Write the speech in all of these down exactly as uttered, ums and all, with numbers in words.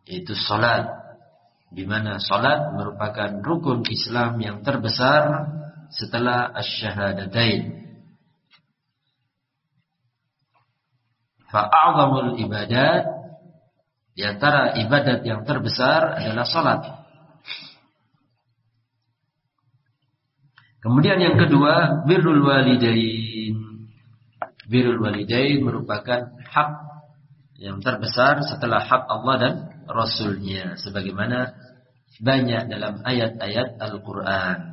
yaitu salat, di mana salat merupakan rukun Islam yang terbesar setelah asy-syahadatain. Fa'a'zamul ibadat, di antara ibadat yang terbesar adalah salat. Kemudian yang kedua, birrul walidain. Birrul walidain merupakan hak yang terbesar setelah hak Allah dan Rasulnya, sebagaimana banyak dalam ayat-ayat Al-Quran.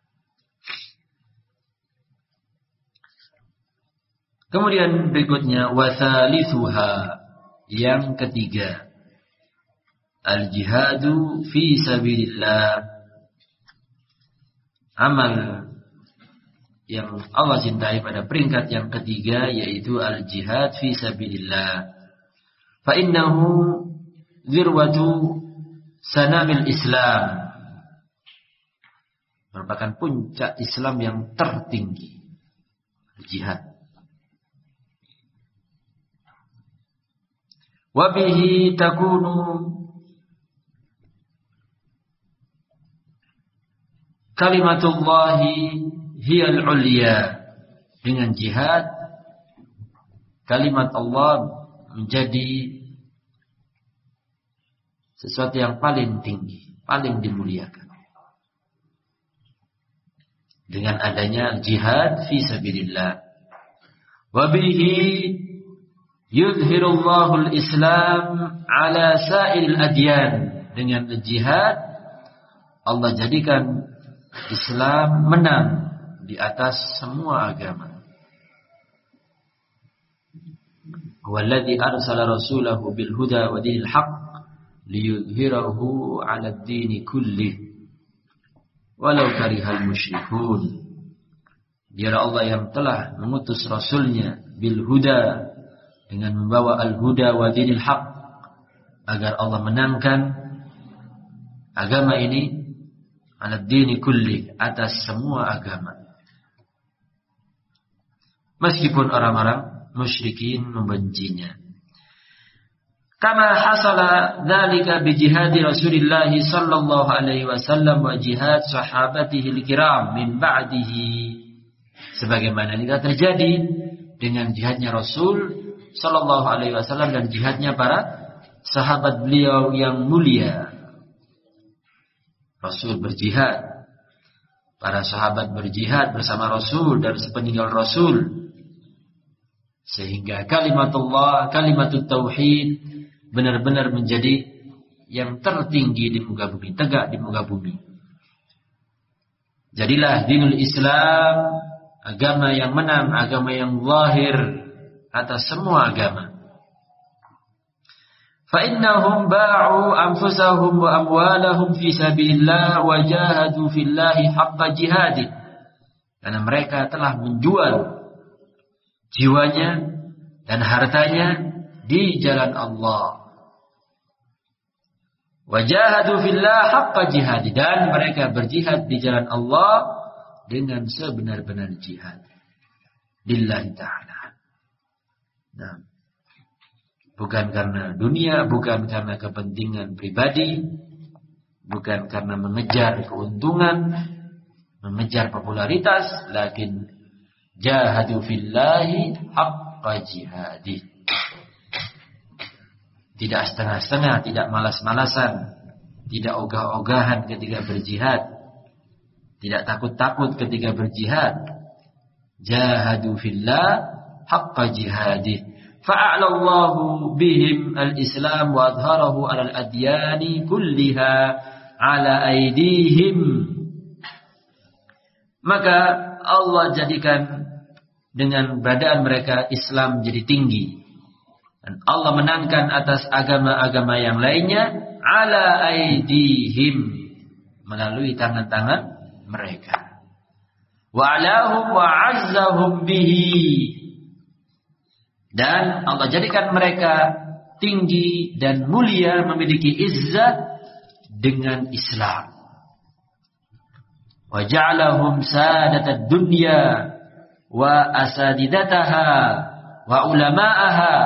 Kemudian berikutnya wathalithuha, yang ketiga, al-jihadu fi sabilillah. Amal yang Allah cintai pada peringkat yang ketiga yaitu al-jihad fi sabilillah. Fa innahu zirwatu sanamil Islam, merupakan puncak Islam yang tertinggi, jihad. Wa bihi takunu kalimatullahi hiyal ulya. Dengan jihad kalimat Allah menjadi sesuatu yang paling tinggi, paling dimuliakan. Dengan adanya jihad fi sabilillah. Wa bihi yudhhirullahu al-Islam ala sa'il adyan. Dengan jihad Allah jadikan Islam menang di atas semua agama. Walladzi arsala rasulahu bil huda wa dinil haqq liyudhhirahu 'ala ad-din kullih walau karihal musyrikun. Dialah Allah yang telah mengutus rasulnya bil huda, dengan membawa al-huda wa dinil haqq, agar Allah menangkan agama ini 'ala ad-din kullih, atas semua agama. Meskipun orang-orang musyrikin membencinya. Kama hasala dzalika bi jihadi Rasulillah sallallahu alaihi wasallam wa jihad sahabatihi al-kiram min ba'dihi. Sebagaimana ini terjadi dengan jihadnya Rasul sallallahu alaihi wasallam dan jihadnya para sahabat beliau yang mulia. Rasul berjihad, para sahabat berjihad bersama Rasul dan sepeninggal Rasul, sehingga kalimatullah, kalimatut tauhid benar-benar menjadi yang tertinggi di muka bumi, tegak di muka bumi. Jadilah dinul Islam agama yang menang, agama yang zahir atas semua agama. Fa innahum ba'u anfusahum wa amwalahum fi sabilillah wa jahadu fillahi haqqa jihadih. Karena mereka telah menjual jiwanya dan hartanya di jalan Allah. Wajahadu fillah haqqa jihad, dan mereka berjihad di jalan Allah dengan sebenar-benar jihad lillahi ta'ala. Nah, bukan karena dunia, bukan karena kepentingan pribadi, bukan karena mengejar keuntungan, mengejar popularitas, lakin jahadu fillahi haqqa jihadih. Tidak setengah-setengah, tidak malas-malasan, tidak ogah-ogahan ketika berjihad, tidak takut-takut ketika berjihad. Jahadu fillah haqqa jihadih. Fa'alallahu bihim al-Islam wa adharahu 'ala al-adyani kulliha 'ala aydihim. Maka Allah jadikan dengan badan mereka Islam jadi tinggi, dan Allah menangkan atas agama-agama yang lainnya 'ala aydihim, melalui tangan-tangan mereka. Wa 'alahum wa 'azzahum bihi, dan Allah jadikan mereka tinggi dan mulia, memiliki izzat dengan Islam. Wa ja'alahum sadatad dunya wa asadidataha wa ulama'aha